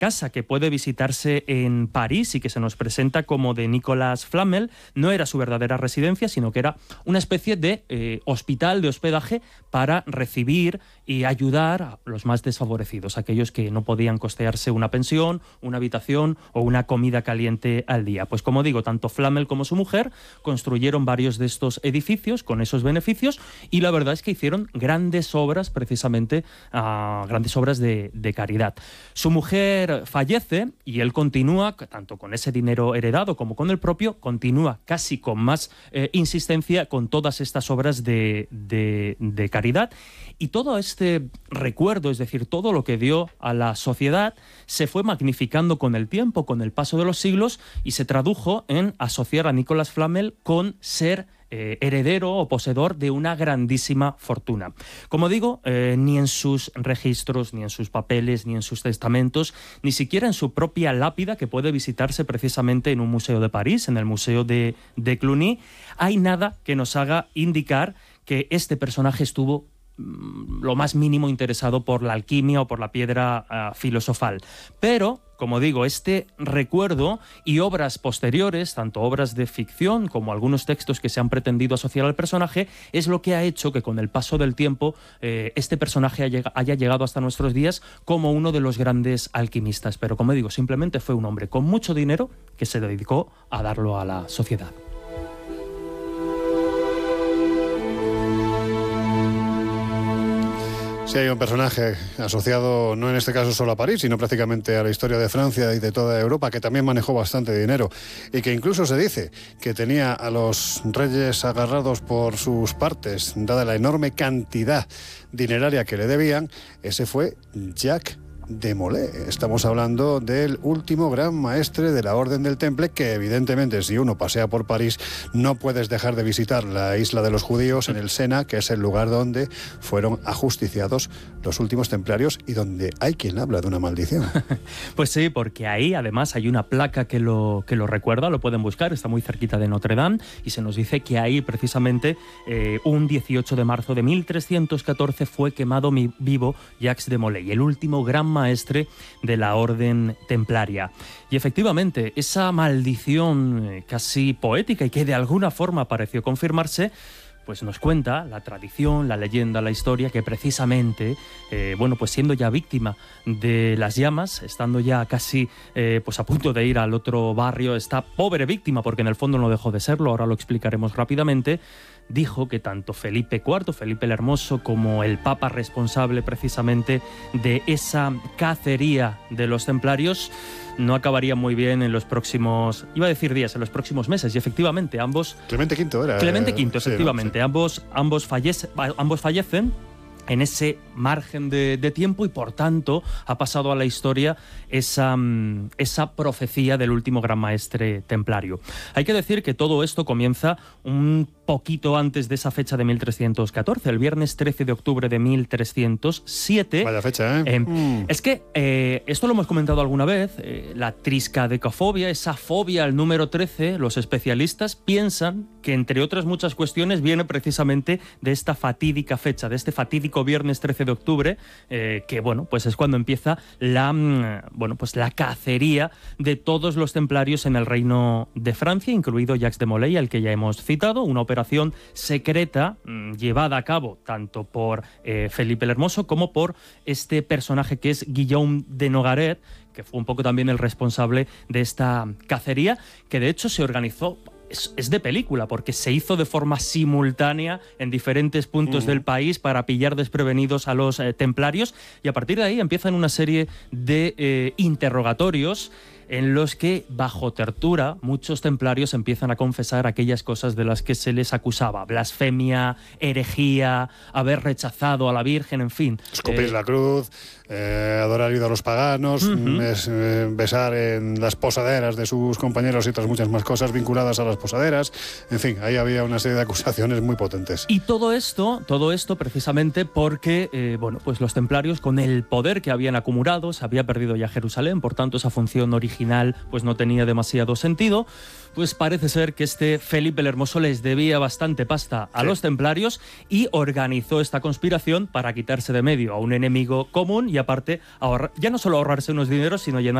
casa que puede visitarse en París y que se nos presenta como de Nicolas Flamel no era su verdadera residencia, sino que era una especie de hospital, de hospedaje para recibir y ayudar a los más desfavorecidos, aquellos que no podían costearse una pensión, una habitación o una comida caliente al día. Pues como digo, tanto Flamel como su mujer construyeron varios de estos edificios con esos beneficios y la verdad es que hicieron grandes obras, precisamente grandes obras de caridad. Su mujer fallece y él continúa, tanto con ese dinero heredado como con el propio, continúa casi con más insistencia con todas estas obras de caridad. Y todo este recuerdo, es decir, todo lo que dio a la sociedad, se fue magnificando con el tiempo, con el paso de los siglos, y se tradujo en asociar a Nicolas Flamel con ser heredero o poseedor de una grandísima fortuna. Como digo, ni en sus registros, ni en sus papeles, ni en sus testamentos, ni siquiera en su propia lápida, que puede visitarse precisamente en un museo de París, en el Museo de Cluny, hay nada que nos haga indicar que este personaje estuvo lo más mínimo interesado por la alquimia o por la piedra filosofal. Pero, como digo, este recuerdo y obras posteriores, tanto obras de ficción como algunos textos que se han pretendido asociar al personaje, es lo que ha hecho que con el paso del tiempo este personaje haya llegado hasta nuestros días como uno de los grandes alquimistas. Pero, como digo, simplemente fue un hombre con mucho dinero que se dedicó a darlo a la sociedad. Sí, hay un personaje asociado, no en este caso solo a París, sino prácticamente a la historia de Francia y de toda Europa, que también manejó bastante dinero y que incluso se dice que tenía a los reyes agarrados por sus partes, dada la enorme cantidad dineraria que le debían. Ese fue Jacques de Molay. Estamos hablando del último gran maestre de la Orden del Temple, que evidentemente, si uno pasea por París, no puedes dejar de visitar la isla de los judíos en el Sena, que es el lugar donde fueron ajusticiados los últimos templarios y donde hay quien habla de una maldición. Pues sí, porque ahí además hay una placa que lo recuerda, lo pueden buscar, está muy cerquita de Notre Dame, y se nos dice que ahí precisamente un 18 de marzo de 1314 fue quemado vivo Jacques de Molay, el último gran maestre de la Orden Templaria. Y efectivamente, esa maldición casi poética y que de alguna forma pareció confirmarse, pues nos cuenta la tradición, la leyenda, la historia, que precisamente, pues siendo ya víctima de las llamas, estando ya casi pues a punto de ir al otro barrio, esta pobre víctima, porque en el fondo no dejó de serlo, ahora lo explicaremos rápidamente, dijo que tanto Felipe IV, Felipe el Hermoso, como el Papa responsable precisamente de esa cacería de los templarios, no acabaría muy bien en los próximos, iba a decir días, en los próximos meses. Y efectivamente ambos... Clemente V era. Clemente V, efectivamente. Sí, no, sí. Ambos fallecen en ese margen de tiempo, y por tanto ha pasado a la historia esa profecía del último gran maestre templario. Hay que decir que todo esto comienza un poquito antes de esa fecha de 1314, el viernes 13 de octubre de 1307. Vaya fecha, ¿eh? Es que esto lo hemos comentado alguna vez, la triscadecafobia, esa fobia al número 13, los especialistas piensan que, entre otras muchas cuestiones, viene precisamente de esta fatídica fecha, de este fatídico viernes 13 de octubre, que pues es cuando empieza la cacería de todos los templarios en el reino de Francia, incluido Jacques de Molay, al que ya hemos citado, una operación secreta llevada a cabo tanto por Felipe el Hermoso como por este personaje que es Guillaume de Nogaret, que fue un poco también el responsable de esta cacería, que de hecho se organizó. Es de película, porque se hizo de forma simultánea en diferentes puntos del país para pillar desprevenidos a los templarios, y a partir de ahí empiezan una serie de interrogatorios en los que, bajo tortura, muchos templarios empiezan a confesar aquellas cosas de las que se les acusaba: blasfemia, herejía, haber rechazado a la Virgen, en fin. Escupir la cruz, adorar ídolos paganos, besar en las posaderas de sus compañeros y otras muchas más cosas vinculadas a las posaderas. En fin, ahí había una serie de acusaciones muy potentes. Y todo esto precisamente porque, pues los templarios, con el poder que habían acumulado, se había perdido ya Jerusalén, por tanto esa función original original pues no tenía demasiado sentido. Pues parece ser que este Felipe el Hermoso les debía bastante pasta a los templarios y organizó esta conspiración para quitarse de medio a un enemigo común y aparte ya no solo ahorrarse unos dineros, sino llenar